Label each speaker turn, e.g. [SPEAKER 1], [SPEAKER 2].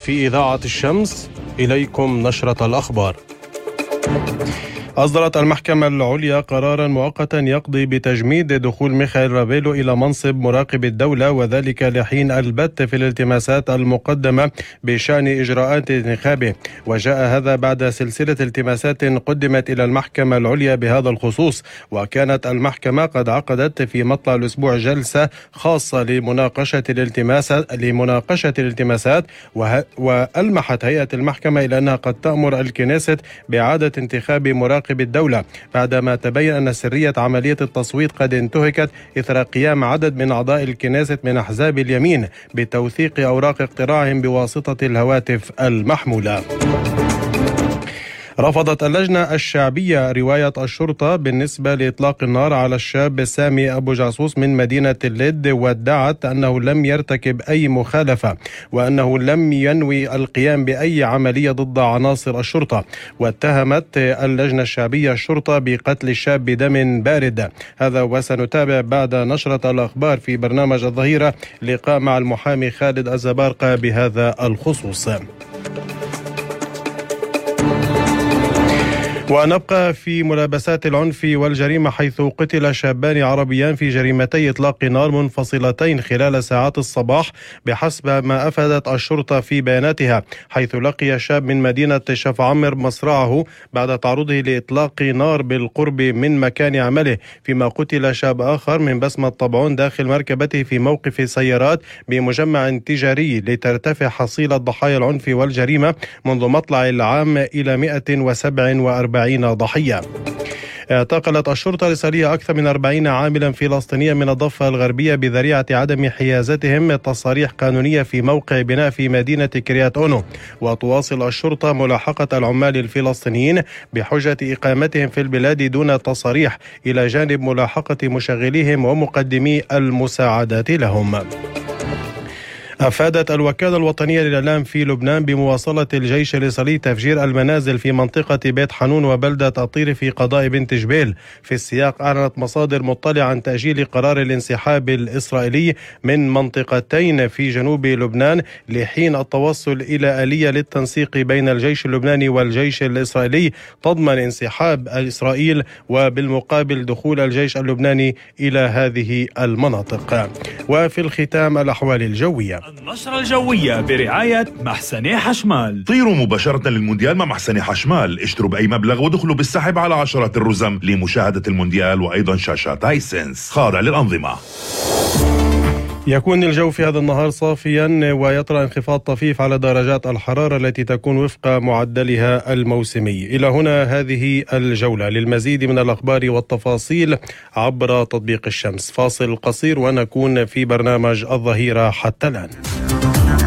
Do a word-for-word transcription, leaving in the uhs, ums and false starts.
[SPEAKER 1] في إذاعة الشمس إليكم نشرة الأخبار. أصدرت المحكمة العليا قرارا مؤقتا يقضي بتجميد دخول ميخائيل رافيلو إلى منصب مراقب الدولة، وذلك لحين البت في الالتماسات المقدمة بشأن إجراءات انتخابه. وجاء هذا بعد سلسلة التماسات قدمت إلى المحكمة العليا بهذا الخصوص، وكانت المحكمة قد عقدت في مطلع الأسبوع جلسة خاصة لمناقشة الالتماسات لمناقشة الالتماسات وألمحت هيئة المحكمة إلى أنها قد تأمر الكنيست بإعادة انتخاب مراقب الدولة بعدما تبين أن سرية عملية التصويت قد انتهكت إثر قيام عدد من أعضاء الكنيست من أحزاب اليمين بتوثيق أوراق اقتراعهم بواسطة الهواتف المحمولة. رفضت اللجنة الشعبية رواية الشرطة بالنسبة لإطلاق النار على الشاب سامي أبو جاسوس من مدينة اللد، وادعت أنه لم يرتكب أي مخالفة وأنه لم ينوي القيام بأي عملية ضد عناصر الشرطة. واتهمت اللجنة الشعبية الشرطة بقتل الشاب بدم بارد. هذا وسنتابع بعد نشرة الأخبار في برنامج الظهيرة لقاء مع المحامي خالد الزبارقة بهذا الخصوص. ونبقى في ملابسات العنف والجريمة، حيث قتل شابان عربيان في جريمتي إطلاق نار منفصلتين خلال ساعات الصباح بحسب ما أفادت الشرطة في بياناتها، حيث لقي شاب من مدينة شفعمر مصرعه بعد تعرضه لإطلاق نار بالقرب من مكان عمله، فيما قتل شاب آخر من بسمة طبعون داخل مركبته في موقف سيارات بمجمع تجاري، لترتفع حصيلة ضحايا العنف والجريمة منذ مطلع العام إلى مئة وسبعة وأربعين ضحية. اعتقلت الشرطة الإسرائيلية أكثر من أربعين عاملا فلسطينيا من الضفة الغربية بذريعة عدم حيازتهم تصاريح قانونية في موقع بناء في مدينة كريات أونو. وتواصل الشرطة ملاحقة العمال الفلسطينيين بحجة إقامتهم في البلاد دون تصاريح، إلى جانب ملاحقة مشغليهم ومقدمي المساعدات لهم. أفادت الوكالة الوطنية للإعلام في لبنان بمواصلة الجيش الإسرائيلي تفجير المنازل في منطقة بيت حنون وبلدة الطير في قضاء بنت جبيل. في السياق أعلنت مصادر مطلعة عن تأجيل قرار الانسحاب الإسرائيلي من منطقتين في جنوب لبنان لحين التوصل إلى آلية للتنسيق بين الجيش اللبناني والجيش الإسرائيلي تضمن انسحاب إسرائيل وبالمقابل دخول الجيش اللبناني إلى هذه المناطق. وفي الختام الأحوال الجوية.
[SPEAKER 2] النشرة الجوية برعاية محسني حشمال.
[SPEAKER 3] طيروا مباشرة للمونديال مع محسني حشمال، اشتروا بأي مبلغ ودخلوا بالسحب على عشرات الرزم لمشاهدة المونديال وأيضا شاشات هايسنس خاضع للأنظمة.
[SPEAKER 1] يكون الجو في هذا النهار صافيا ويطرأ انخفاض طفيف على درجات الحرارة التي تكون وفق معدلها الموسمي. إلى هنا هذه الجولة. للمزيد من الأخبار والتفاصيل عبر تطبيق الشمس. فاصل قصير ونكون في برنامج الظهيرة حتى الآن.